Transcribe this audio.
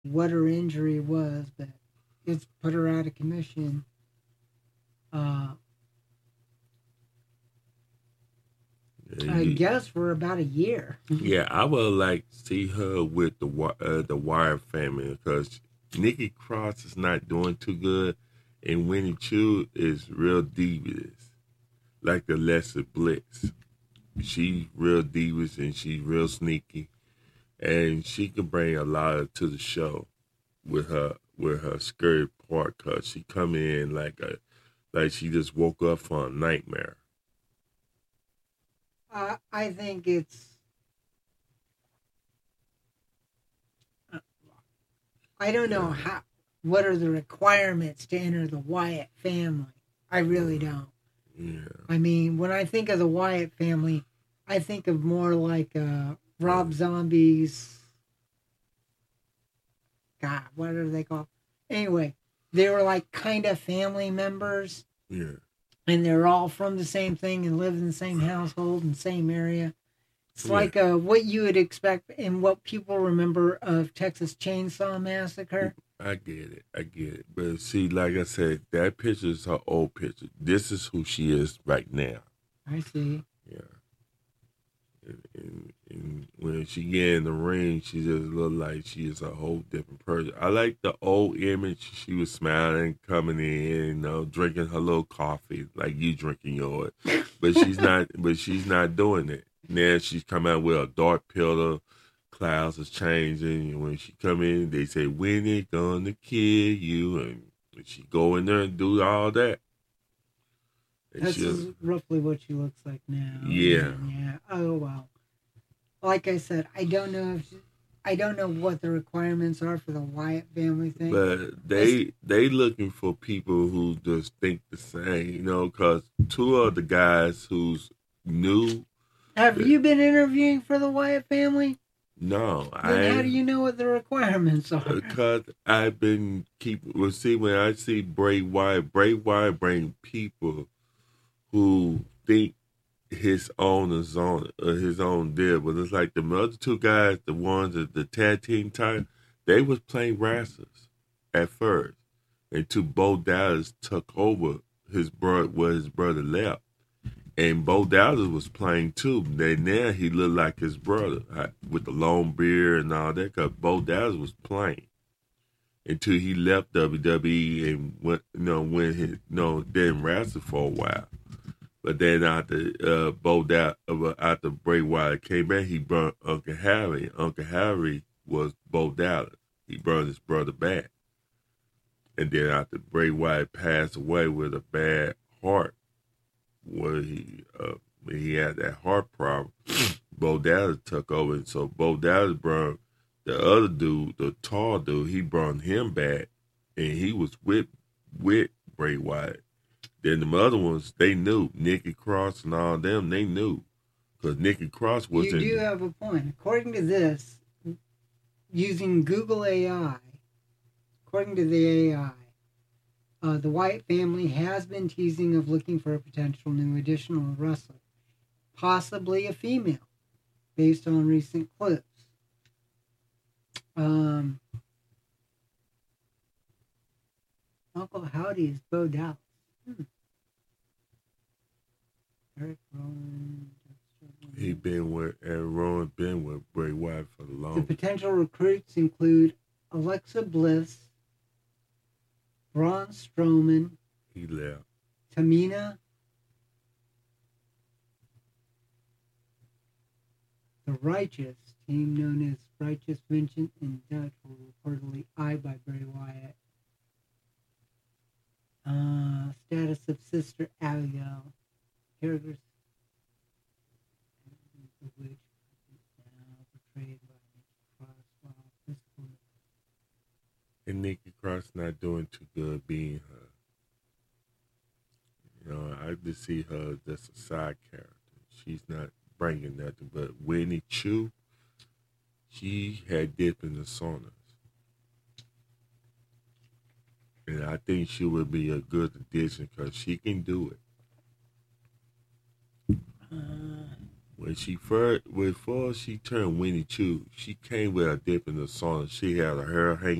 what her injury was, but it's put her out of commission. Uh, I You, guess for about a year. yeah, I would like to see her with the Wire family because Nikki Cross is not doing too good, and Winnie Chu is real devious, like the Lesser Blitz. She's real devious and she's real sneaky, and she can bring a lot to the show with her skirt part. Cause she come in like she just woke up from a nightmare. I think it's. uh, I don't know Uh, how. What are the requirements to enter the Wyatt family? I really don't. yeah, I mean, when I think of the Wyatt family, I think of more like Rob uh, Zombie's. God, what are they called? Anyway, they were like kind of family members, yeah, and they're all from the same thing and live in the same household and same area. It's yeah. like what you would expect and what people remember of Texas Chainsaw Massacre. I get it. I get it. But see, like I said, that picture is her old picture. This is who she is right now. I see. Yeah. And when she get in the ring, she just look like she is a whole different person. I like the old image. She was smiling, coming in, drinking her little coffee like you drinking yours. But she's not. But she's not doing it. Now she's coming out with a dark pillar. Clouds is changing. And when she come in, they say, "When it gonna kill you?" And she go in there and do all that. And This she, is roughly what she looks like now. yeah. And yeah. Oh well. Like I said, I don't know what the requirements are for the Wyatt family thing. But It's, they looking for people who just think the same, because two of the guys who's new, have you been interviewing for the Wyatt family? no, Then how do I you know what the requirements are? because I've been keep. Well, see, when I see Bray Wyatt bring people who think his own deal, but it's like the other two guys, the ones that the tag team type, they was playing wrestlers at first, until Bo Dallas took over his brother left, and Bo Dallas was playing too. Then now he looked like his brother with the long beard and all that. Cause Bo Dallas was playing until he left WWE and went didn't wrestle for a while. But then after Bray Wyatt came back, he brought Uncle Harry. Uncle Harry was Bo Dallas. He brought his brother back. And then after Bray Wyatt passed away with a bad heart, where he had that heart problem, Bo Dallas took over. And so Bo Dallas brought the other dude, the tall dude, he brought him back. And he was with Bray Wyatt. Then the other ones, they knew. Nikki Cross and all them, they knew. Because Nikki Cross was You do in. have a point. According to this, using Google AI, according to the AI, the Wyatt family has been teasing of looking for a potential new additional wrestler, possibly a female, based on recent clips. Um, Uncle Howdy is Bo Dallas. Eric Rowan. He been with, and Rowan been with Bray Wyatt for the The longest. potential recruits include Alexa Bliss, Braun Strowman, He left. Tamina, the Righteous, team known as Righteous Vincent and Dutch, were reportedly eyed by Bray Wyatt. Status of Sister Abigail. Characters of which is now portrayed by Nikki Cross while physical. And Nikki Cross not doing too good being her. I just see her as a side character. She's not bringing nothing. But Winnie Chu, she had dipped in the saunas. And I think she would be a good addition because she can do it. Uh, when she first, before she turned Winnie Chu, she came with a dip in the sauna. She had her hair hanging